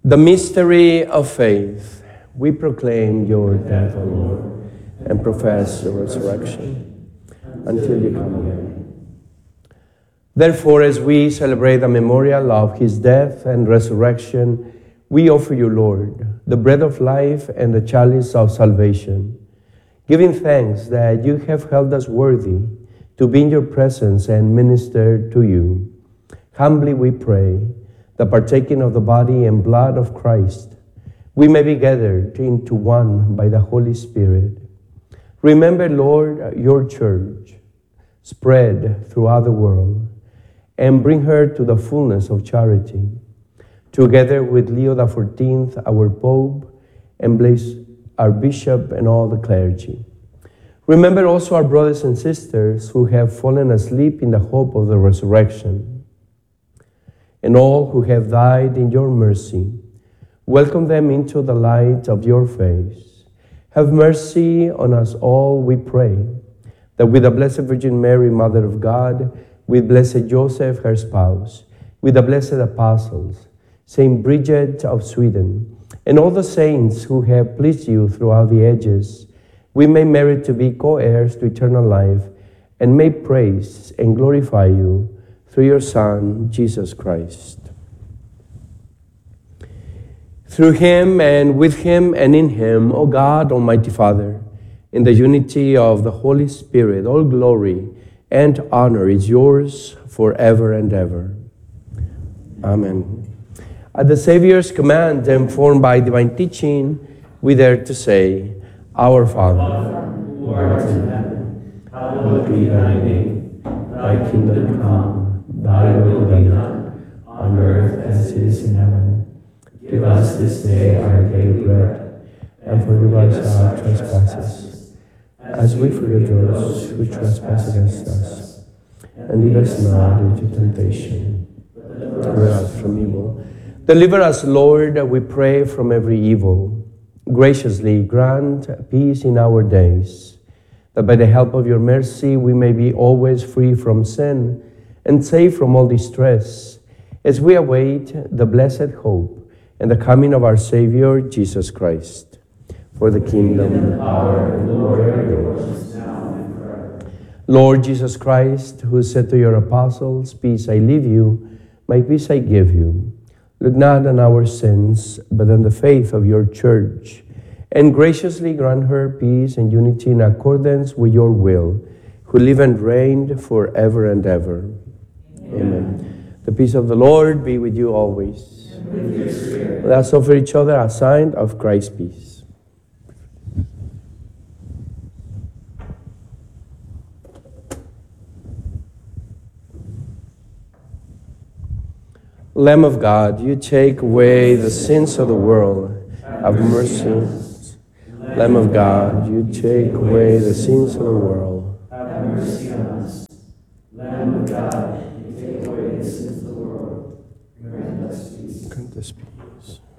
The mystery of faith. We proclaim your death, O Lord, and profess your resurrection until you come again. Therefore, as we celebrate the memorial of his death and resurrection, we offer you, Lord, the bread of life and the chalice of salvation, giving thanks that you have held us worthy to be in your presence and minister to you. Humbly we pray, that partaking of the body and blood of Christ, we may be gathered into one by the Holy Spirit. Remember, Lord, your church, spread throughout the world, and bring her to the fullness of charity, together with Leo XIV, our Pope, and bless our Bishop and all the clergy. Remember also our brothers and sisters who have fallen asleep in the hope of the resurrection, and all who have died in your mercy. Welcome them into the light of your face. Have mercy on us all, we pray, that with the Blessed Virgin Mary, Mother of God, with Blessed Joseph, her spouse, with the blessed apostles, Saint Bridget of Sweden, and all the saints who have pleased you throughout the ages, we may merit to be co-heirs to eternal life, and may praise and glorify you through your Son, Jesus Christ. Through him and with him and in him, O God, Almighty Father, in the unity of the Holy Spirit, all glory and honor is yours forever and ever. Amen. At the Savior's command, informed by divine teaching, we dare to say, Our Father, who art in heaven, hallowed be thy name. Thy kingdom come, thy will be done, on earth as it is in heaven. Give us this day our daily bread, and forgive us our trespasses, as we forgive those who trespass against us. And lead us not into temptation, but deliver us from evil. Deliver us, Lord, we pray, from every evil. Graciously grant peace in our days, that by the help of your mercy we may be always free from sin and safe from all distress, as we await the blessed hope and the coming of our Savior, Jesus Christ. For the kingdom, the power, and the glory are yours, now and forever. Lord Jesus Christ, who said to your apostles, Peace I leave you, my peace I give you. Look not on our sins, but on the faith of your church, and graciously grant her peace and unity in accordance with your will, who live and reign forever and ever. Amen. The peace of the Lord be with you always. And with your spirit. Let us offer each other a sign of Christ's peace. Lamb of God, you take away the sins of the world. Have mercy. Lamb of God, you take away the sins of the world. Have mercy on us. Lamb of God, you take away the sins of the world. Grant us peace. Grant us peace.